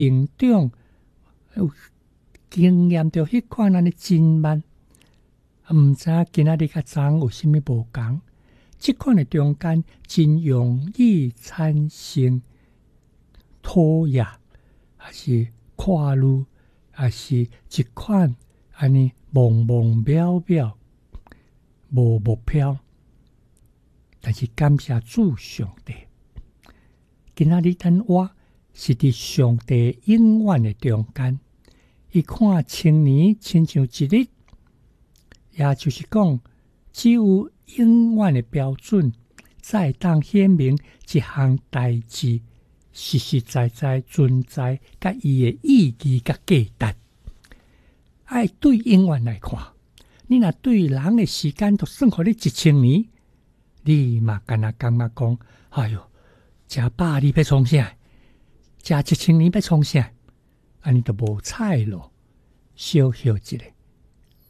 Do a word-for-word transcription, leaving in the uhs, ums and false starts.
成长有经验到迄款安尼真慢，毋知影今仔日甲昨有啥物无共。即款的中间真容易产生拖延，还是跨路，还是一款安尼茫茫渺渺无目标。但是感谢主上帝，今仔日咱活是伫上帝永远的中间。伊看千年亲像一日，也就是讲，只有永远的标准，才当显明一项代志实实在在存在，甲伊的意义甲价值。爱对永远来看，你若对人的时间都算互你一千年，你嘛敢若感觉讲，哎哟，食百年要创啥？食一千年要创啥？安尼都无彩咯，小休一下。